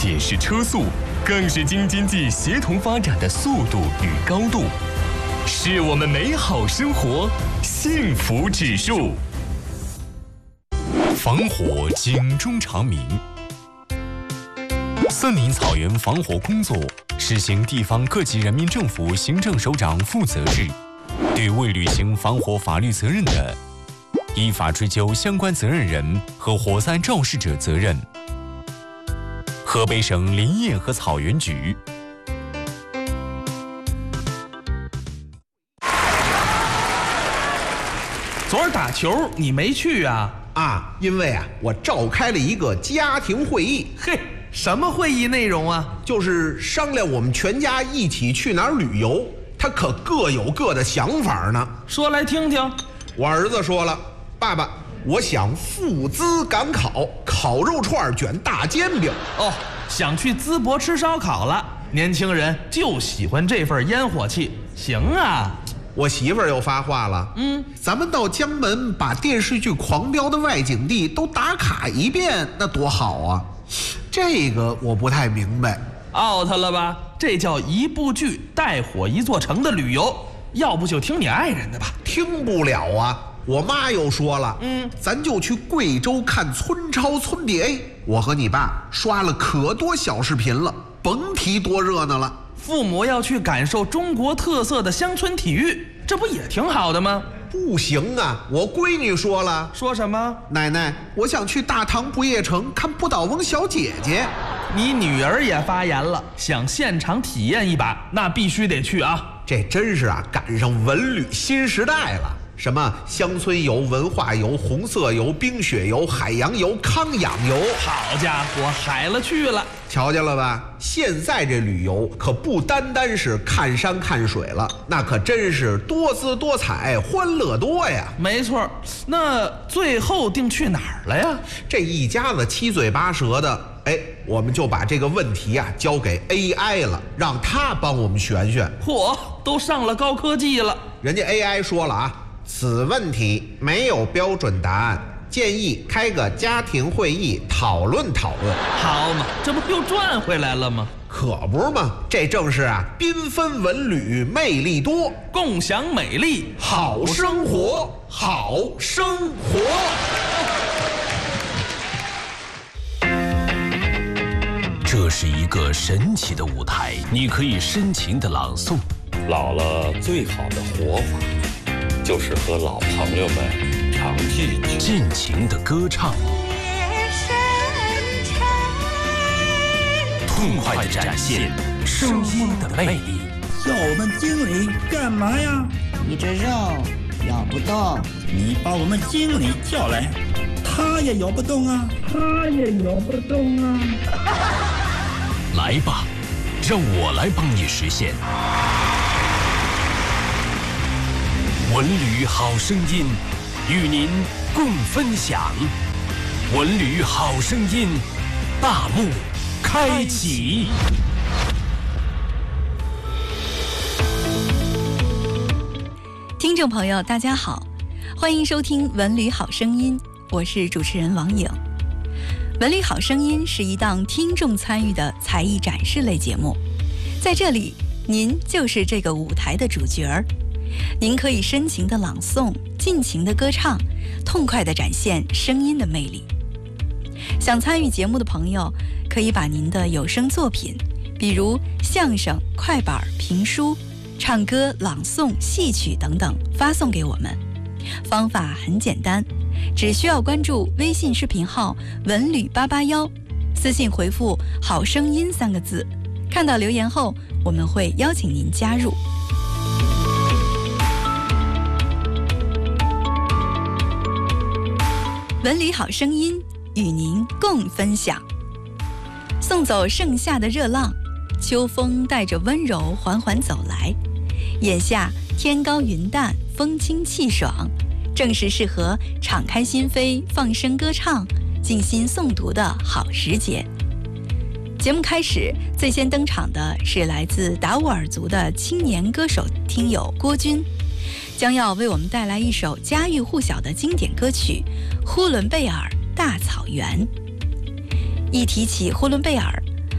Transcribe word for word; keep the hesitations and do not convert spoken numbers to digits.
仅是车速，更是京津冀协同发展的速度与高度，是我们美好生活幸福指数。防火警钟长鸣。森林草原防火工作实行地方各级人民政府行政首长负责制，对未履行防火法律责任的，依法追究相关责任人和火灾肇事者责任。河北省林业和草原局。 昨儿打球你没去啊？ 啊，因为啊，我召开了一个家庭会议。 嘿，什么会议内容啊？ 就是商量我们全家一起去哪儿旅游。他可各有各的想法呢。 说来听听。 我儿子说了，爸爸，我想赴淄赶考，烤肉串卷大煎饼。 哦，想去淄博吃烧烤了。年轻人就喜欢这份烟火气。行啊。 我媳妇儿又发话了，嗯，咱们到江门把电视剧《狂飙》的外景地都打卡一遍，那多好啊！这个我不太明白。 out 了吧？这叫一部剧带火一座城的旅游，要不就听你爱人的吧。 听不了啊！我妈又说了， 嗯， 咱就去贵州看村超村 D A。我和你爸刷了可多小视频了，甭提多热闹了。 父母要去感受中国特色的乡村体育，这不也挺好的吗？ 不行啊！我闺女说了。 说什么？ 奶奶，我想去大唐不夜城看不倒翁小姐姐。 你女儿也发言了，想现场体验一把，那必须得去啊！ 这真是啊，赶上文旅新时代了。什么乡村游、文化游、红色游、冰雪游、海洋游、康养游， 好家伙，海了去了！ 瞧见了吧？现在这旅游可不单单是看山看水了，那可真是多姿多彩、欢乐多呀！ 没错，那最后定去哪儿了呀？ 这一家子七嘴八舌的，哎，我们就把这个问题啊交给 A I 了，让他帮我们选选。 嚯，都上了高科技了！ 人家 A I 说了啊，此问题没有标准答案，建议开个家庭会议讨论讨论。 好嘛，这不又赚回来了吗？ 可不是嘛，这正是啊，缤纷文旅魅力多， 共享美丽， 好生活，好生活。 这是一个神奇的舞台，你可以深情的朗诵。 老了最好的活法，就是和老朋友们常聚聚， 尽情的歌唱，痛快的展现声音的魅力。 叫我们经理干嘛呀？ 你这肉咬不动， 你把我们经理叫来，他也咬不动啊，他也咬不动啊。 来吧，让我来帮你实现。文旅好声音，与您共分享。文旅好声音，大幕开启。 听众朋友，大家好，欢迎收听《文旅好声音》，我是主持人王颖。《文旅好声音》是一档听众参与的才艺展示类节目，在这里，您就是这个舞台的主角儿。您可以深情的朗诵，尽情的歌唱，痛快地展现声音的魅力。想参与节目的朋友，可以把您的有声作品，比如相声、快板、评书、唱歌、朗诵、戏曲等等，发送给我们。方法很简单，只需要关注微信视频号文旅八八幺，私信回复好声音三个字，看到留言后，我们会邀请您加入。文旅好声音与您共分享，送走盛夏的热浪，秋风带着温柔缓缓走来。眼下天高云淡，风轻气爽，正是适合敞开心扉、放声歌唱、静心诵读的好时节。节目开始，最先登场的是来自达斡尔族的青年歌手听友郭军，将要为我们带来一首家喻户晓的经典歌曲《呼伦贝尔大草原》。一提起呼伦贝尔，